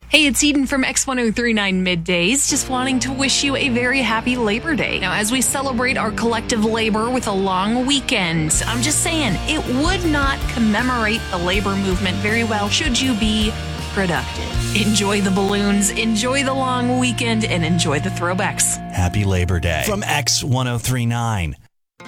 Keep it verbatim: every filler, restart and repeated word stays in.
Hey, it's Eden from X one oh three point nine Middays, just wanting to wish you a very happy Labor Day. Now, as we celebrate our collective labor with a long weekend, I'm just saying, it would not commemorate the labor movement very well should you be productive. Enjoy the balloons, enjoy the long weekend, and enjoy the throwbacks. Happy Labor Day from X one oh three point nine.